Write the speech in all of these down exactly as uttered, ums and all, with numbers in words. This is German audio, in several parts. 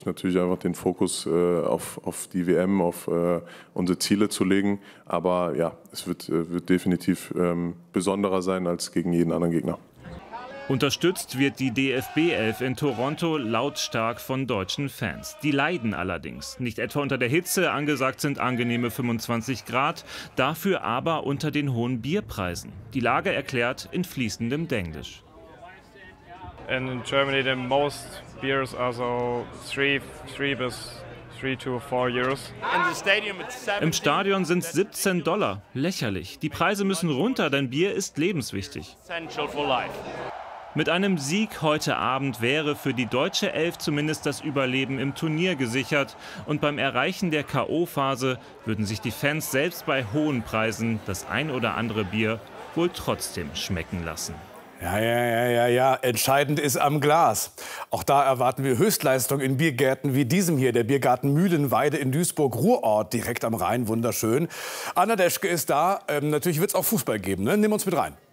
Natürlich einfach den Fokus äh, auf, auf die W M, auf äh, unsere Ziele zu legen. Aber ja, es wird, äh, wird definitiv ähm, besonderer sein als gegen jeden anderen Gegner. Unterstützt wird die D F B elf in Toronto lautstark von deutschen Fans. Die leiden allerdings. Nicht etwa unter der Hitze, angesagt sind angenehme fünfundzwanzig Grad, dafür aber unter den hohen Bierpreisen. Die Lage erklärt in fließendem Denglisch. And in Germany the most beers are so three, three bis three to four euros. Im Stadion sind es siebzehn Dollar. Lächerlich. Die Preise müssen runter, denn Bier ist lebenswichtig. Mit einem Sieg heute Abend wäre für die deutsche Elf zumindest das Überleben im Turnier gesichert. Und beim Erreichen der K O-Phase würden sich die Fans selbst bei hohen Preisen das ein oder andere Bier wohl trotzdem schmecken lassen. Ja, ja, ja, ja, ja. Entscheidend ist am Glas. Auch da erwarten wir Höchstleistung in Biergärten wie diesem hier. Der Biergarten Mühlenweide in Duisburg-Ruhrort, direkt am Rhein. Wunderschön. Anna Deschke ist da. Ähm, natürlich wird es auch Fußball geben, ne? Nimm uns mit rein.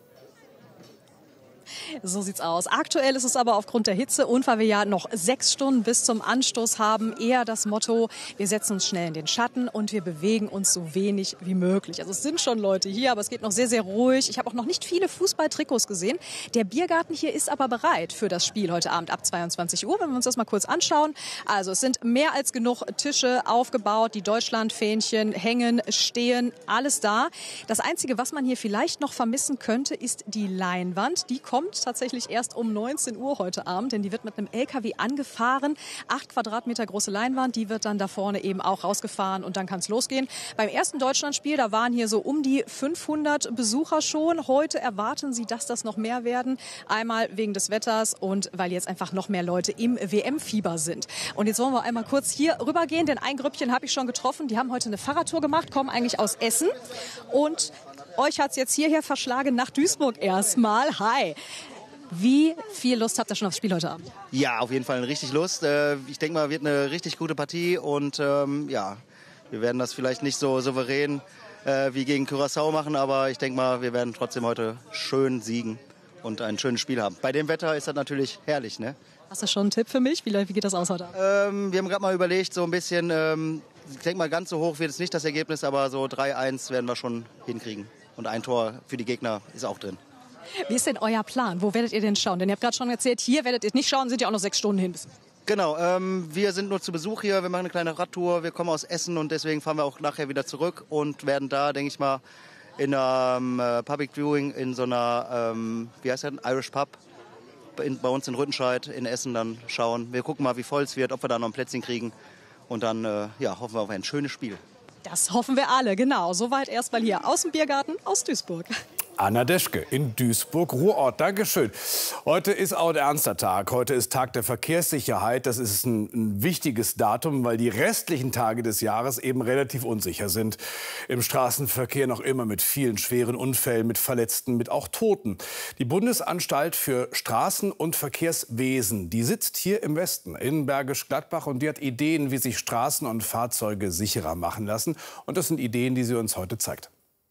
So sieht's aus. Aktuell ist es aber aufgrund der Hitze und weil wir ja noch sechs Stunden bis zum Anstoß haben, eher das Motto, wir setzen uns schnell in den Schatten und wir bewegen uns so wenig wie möglich. Also es sind schon Leute hier, aber es geht noch sehr, sehr ruhig. Ich habe auch noch nicht viele Fußballtrikots gesehen. Der Biergarten hier ist aber bereit für das Spiel heute Abend ab zweiundzwanzig Uhr, wenn wir uns das mal kurz anschauen. Also es sind mehr als genug Tische aufgebaut, die Deutschlandfähnchen hängen, stehen, alles da. Das Einzige, was man hier vielleicht noch vermissen könnte, ist die Leinwand. Die kommt tatsächlich erst um neunzehn Uhr heute Abend, denn die wird mit einem L K W angefahren. Acht Quadratmeter große Leinwand, die wird dann da vorne eben auch rausgefahren und dann kann es losgehen. Beim ersten Deutschlandspiel, da waren hier so um die fünfhundert Besucher schon. Heute erwarten sie, dass das noch mehr werden. Einmal wegen des Wetters und weil jetzt einfach noch mehr Leute im W M-Fieber sind. Und jetzt wollen wir einmal kurz hier rübergehen, denn ein Grüppchen habe ich schon getroffen. Die haben heute eine Fahrradtour gemacht, kommen eigentlich aus Essen und euch hat es jetzt hierher verschlagen nach Duisburg erstmal. Hi! Wie viel Lust habt ihr schon aufs Spiel heute Abend? Ja, auf jeden Fall richtig Lust. Ich denke mal, wird eine richtig gute Partie und ähm, ja, wir werden das vielleicht nicht so souverän äh, wie gegen Curaçao machen, aber ich denke mal, wir werden trotzdem heute schön siegen und ein schönes Spiel haben. Bei dem Wetter ist das natürlich herrlich, ne? Hast du schon einen Tipp für mich? Wie, wie geht das aus heute Abend? Ähm, wir haben gerade mal überlegt, so ein bisschen, ähm, ich denke mal, ganz so hoch wird es nicht das Ergebnis, aber so drei eins werden wir schon hinkriegen. Und ein Tor für die Gegner ist auch drin. Wie ist denn euer Plan? Wo werdet ihr denn schauen? Denn ihr habt gerade schon erzählt, hier werdet ihr nicht schauen, sind ja auch noch sechs Stunden hin. Genau, ähm, wir sind nur zu Besuch hier, wir machen eine kleine Radtour, wir kommen aus Essen und deswegen fahren wir auch nachher wieder zurück und werden da, denke ich mal, in einem äh, Public Viewing in so einer, ähm, wie heißt das, Irish Pub, in, bei uns in Rüttenscheid in Essen dann schauen. Wir gucken mal, wie voll es wird, ob wir da noch ein Plätzchen kriegen und dann äh, ja, hoffen wir auf ein schönes Spiel. Das hoffen wir alle, genau. Soweit erstmal hier aus dem Biergarten aus Duisburg. Anna Deschke in Duisburg-Ruhrort. Dankeschön. Heute ist auch ein ernster Tag. Heute ist Tag der Verkehrssicherheit. Das ist ein, ein wichtiges Datum, weil die restlichen Tage des Jahres eben relativ unsicher sind. Im Straßenverkehr noch immer mit vielen schweren Unfällen, mit Verletzten, mit auch Toten. Die Bundesanstalt für Straßen- und Verkehrswesen, die sitzt hier im Westen in Bergisch Gladbach und die hat Ideen, wie sich Straßen und Fahrzeuge sicherer machen lassen. Und das sind Ideen, die sie uns heute zeigt.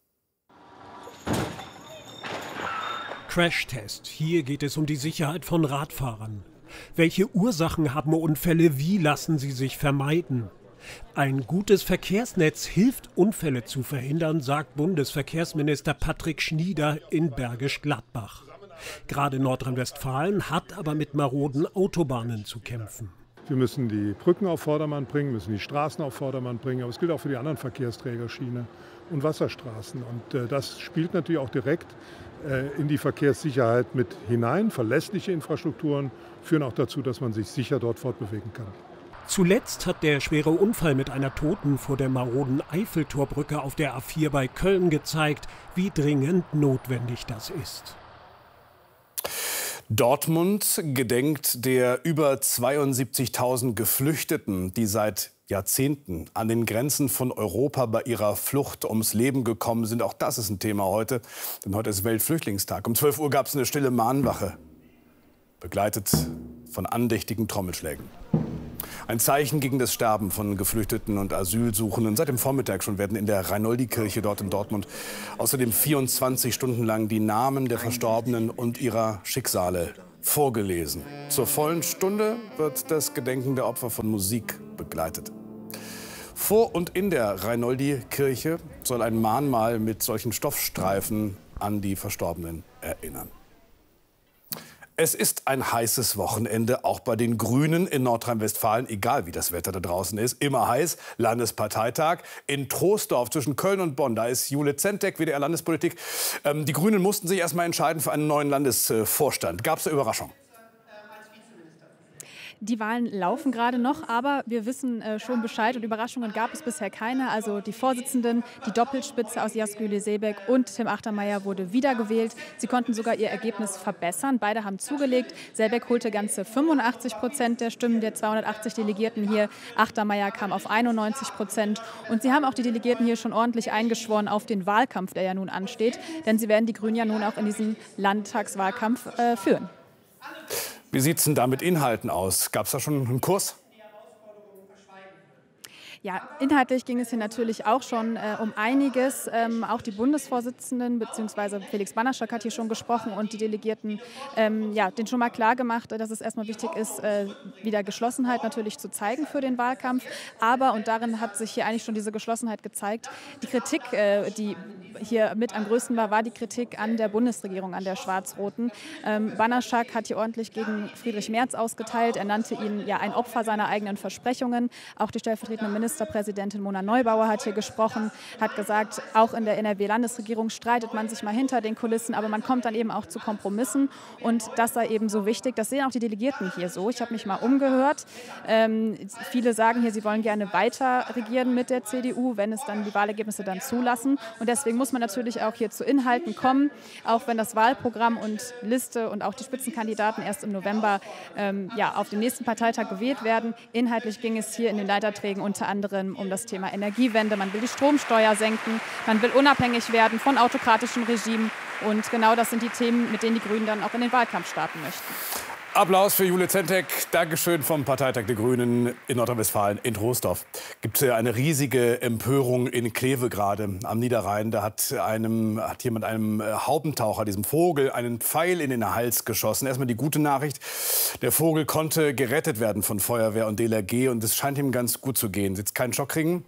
Crashtest. Hier geht es um die Sicherheit von Radfahrern. Welche Ursachen haben Unfälle? Wie lassen sie sich vermeiden? Ein gutes Verkehrsnetz hilft, Unfälle zu verhindern, sagt Bundesverkehrsminister Patrick Schnieder in Bergisch Gladbach. Gerade Nordrhein-Westfalen hat aber mit maroden Autobahnen zu kämpfen. Wir müssen die Brücken auf Vordermann bringen, müssen die Straßen auf Vordermann bringen. Aber es gilt auch für die anderen Verkehrsträger, Schiene und Wasserstraßen. Und äh, das spielt natürlich auch direkt äh, in die Verkehrssicherheit mit hinein. Verlässliche Infrastrukturen führen auch dazu, dass man sich sicher dort fortbewegen kann. Zuletzt hat der schwere Unfall mit einer Toten vor der maroden Eiffeltorbrücke auf der A vier bei Köln gezeigt, wie dringend notwendig das ist. Dortmund gedenkt der über zweiundsiebzigtausend Geflüchteten, die seit Jahrzehnten an den Grenzen von Europa bei ihrer Flucht ums Leben gekommen sind. Auch das ist ein Thema heute, denn heute ist Weltflüchtlingstag. Um zwölf Uhr gab es eine stille Mahnwache, begleitet von andächtigen Trommelschlägen. Ein Zeichen gegen das Sterben von Geflüchteten und Asylsuchenden. Seit dem Vormittag schon werden in der Reinoldi-Kirche dort in Dortmund außerdem vierundzwanzig Stunden lang die Namen der Verstorbenen und ihrer Schicksale vorgelesen. Zur vollen Stunde wird das Gedenken der Opfer von Musik begleitet. Vor und in der Reinoldi-Kirche soll ein Mahnmal mit solchen Stoffstreifen an die Verstorbenen erinnern. Es ist ein heißes Wochenende, auch bei den Grünen in Nordrhein-Westfalen, egal wie das Wetter da draußen ist. Immer heiß, Landesparteitag in Troisdorf zwischen Köln und Bonn. Da ist Jule Zentek, W D R-Landespolitik. Ähm, die Grünen mussten sich erst mal entscheiden für einen neuen Landesvorstand. Gab es eine Überraschung? Die Wahlen laufen gerade noch, aber wir wissen äh, schon Bescheid und Überraschungen gab es bisher keine. Also die Vorsitzenden, die Doppelspitze aus Jasgül Seebek und Tim Achtermeier wurde wiedergewählt. Sie konnten sogar ihr Ergebnis verbessern. Beide haben zugelegt. Seebek holte ganze fünfundachtzig Prozent der Stimmen der zweihundertachtzig Delegierten hier. Achtermeier kam auf einundneunzig Prozent. Und sie haben auch die Delegierten hier schon ordentlich eingeschworen auf den Wahlkampf, der ja nun ansteht. Denn sie werden die Grünen ja nun auch in diesem Landtagswahlkampf äh, führen. Wie sieht es denn da mit Inhalten aus? Gab es da schon einen Kurs? Ja, inhaltlich ging es hier natürlich auch schon äh, um einiges. Ähm, auch die Bundesvorsitzenden bzw. Felix Banaschak hat hier schon gesprochen und die Delegierten ähm, ja, denen schon mal klar gemacht, dass es erstmal wichtig ist, äh, wieder Geschlossenheit natürlich zu zeigen für den Wahlkampf. Aber, und darin hat sich hier eigentlich schon diese Geschlossenheit gezeigt, die Kritik, äh, die hier mit am größten war, war die Kritik an der Bundesregierung, an der Schwarz-Roten. Ähm, Banaschak hat hier ordentlich gegen Friedrich Merz ausgeteilt. Er nannte ihn ja ein Opfer seiner eigenen Versprechungen. Auch die stellvertretende Ministerin Ministerpräsidentin Mona Neubauer hat hier gesprochen, hat gesagt, auch in der N R W-Landesregierung streitet man sich mal hinter den Kulissen, aber man kommt dann eben auch zu Kompromissen und das sei eben so wichtig. Das sehen auch die Delegierten hier so. Ich habe mich mal umgehört. Ähm, viele sagen hier, sie wollen gerne weiter regieren mit der C D U, wenn es dann die Wahlergebnisse dann zulassen. Und deswegen muss man natürlich auch hier zu Inhalten kommen, auch wenn das Wahlprogramm und Liste und auch die Spitzenkandidaten erst im November ähm, ja, auf dem nächsten Parteitag gewählt werden. Inhaltlich ging es hier in den Leiterträgen unter anderem um das Thema Energiewende. Man will die Stromsteuer senken, man will unabhängig werden von autokratischen Regimen. Und genau das sind die Themen, mit denen die Grünen dann auch in den Wahlkampf starten möchten. Applaus für Jule Zentek. Dankeschön vom Parteitag der Grünen in Nordrhein-Westfalen in Troisdorf. Gibt es ja eine riesige Empörung in Kleve gerade am Niederrhein. Da hat, einem, hat jemand einem Haubentaucher, diesem Vogel, einen Pfeil in den Hals geschossen. Erstmal die gute Nachricht. Der Vogel konnte gerettet werden von Feuerwehr und D L R G und es scheint ihm ganz gut zu gehen. Jetzt keinen Schock kriegen?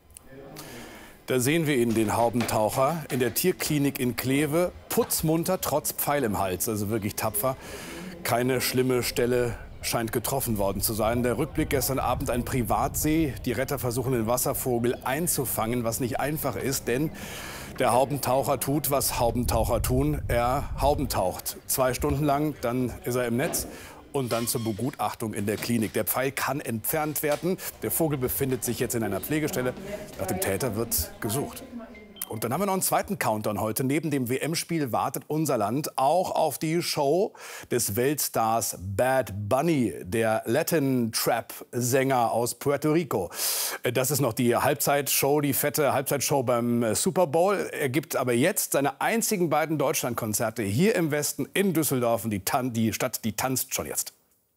Da sehen wir ihn, den Haubentaucher, in der Tierklinik in Kleve. Putzmunter, trotz Pfeil im Hals, also wirklich tapfer. Keine schlimme Stelle scheint getroffen worden zu sein. Der Rückblick gestern Abend ein Privatsee. Die Retter versuchen, den Wasservogel einzufangen, was nicht einfach ist, denn der Haubentaucher tut, was Haubentaucher tun. Er haubentaucht. Zwei Stunden lang, dann ist er im Netz und dann zur Begutachtung in der Klinik. Der Pfeil kann entfernt werden. Der Vogel befindet sich jetzt in einer Pflegestelle. Nach dem Täter wird gesucht. Und dann haben wir noch einen zweiten Countdown heute. Neben dem W M-Spiel wartet unser Land auch auf die Show des Weltstars Bad Bunny, der Latin-Trap-Sänger aus Puerto Rico. Das ist noch die Halbzeitshow, die fette Halbzeitshow beim Super Bowl. Er gibt aber jetzt seine einzigen beiden Deutschlandkonzerte hier im Westen in Düsseldorf. Und die, Tan- die Stadt, die tanzt schon jetzt.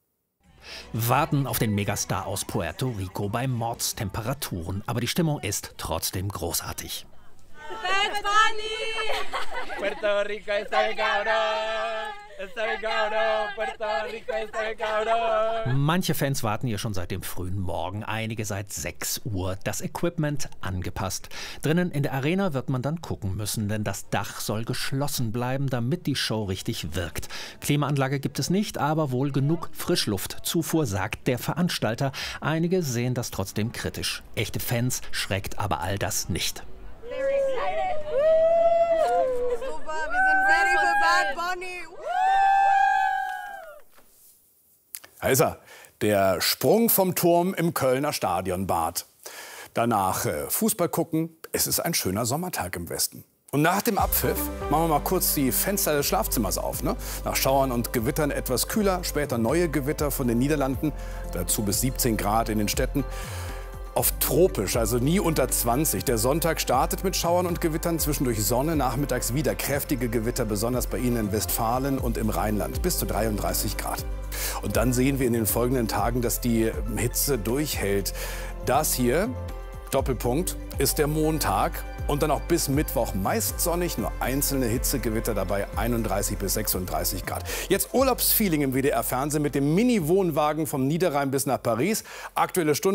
Warten auf den Megastar aus Puerto Rico bei Mordstemperaturen. Aber die Stimmung ist trotzdem großartig. Bad Bunny! Puerto Rico está bien cabrón. Está bien cabrón. Puerto Rico está bien cabrón. Manche Fans warten hier schon seit dem frühen Morgen, einige seit sechs Uhr. Das Equipment angepasst. Drinnen in der Arena wird man dann gucken müssen, denn das Dach soll geschlossen bleiben, damit die Show richtig wirkt. Klimaanlage gibt es nicht, aber wohl genug Frischluftzufuhr, sagt der Veranstalter. Einige sehen das trotzdem kritisch. Echte Fans schreckt aber all das nicht. Super, wir sind ready für Bad Bunny. Da ist er, der Sprung vom Turm im Kölner Stadionbad. Danach äh, Fußball gucken. Es ist ein schöner Sommertag im Westen. Und nach dem Abpfiff machen wir mal kurz die Fenster des Schlafzimmers auf. Ne? Nach Schauern und Gewittern etwas kühler, später neue Gewitter von den Niederlanden. Dazu bis siebzehn Grad in den Städten. Oft tropisch, also nie unter zwanzig. Der Sonntag startet mit Schauern und Gewittern, zwischendurch Sonne, nachmittags wieder kräftige Gewitter, besonders bei Ihnen in Westfalen und im Rheinland, bis zu dreiunddreißig Grad. Und dann sehen wir in den folgenden Tagen, dass die Hitze durchhält. Das hier Doppelpunkt ist der Montag. Und dann auch bis Mittwoch meist sonnig, nur einzelne Hitzegewitter dabei, einunddreißig bis sechsunddreißig Grad. Jetzt Urlaubsfeeling im W D R-Fernsehen mit dem Mini-Wohnwagen vom Niederrhein bis nach Paris. Aktuelle Stunde.